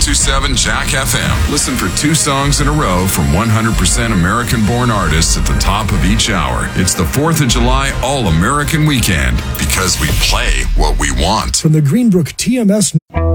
1027 Jack FM. Listen for 2 songs in a row from 100% American-born artists at the top of each hour. It's the 4th of July All-American Weekend because we play what we want. From the Greenbrook TMS...